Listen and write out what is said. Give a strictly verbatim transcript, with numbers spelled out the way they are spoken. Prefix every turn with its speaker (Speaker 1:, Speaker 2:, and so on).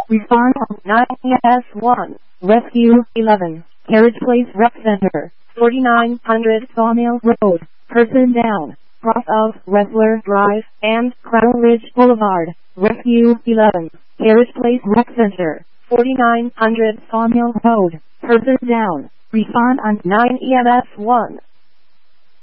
Speaker 1: Respond on nine E S one. Rescue eleven. Carriage Place Rec Center. forty-nine hundred Sawmill Road. Person down. Cross of Wrestler Drive and Crown Ridge Boulevard. Rescue eleven. Carriage Place Rec Center. forty-nine hundred Sawmill Road. Person down. Respond on nine E M S one.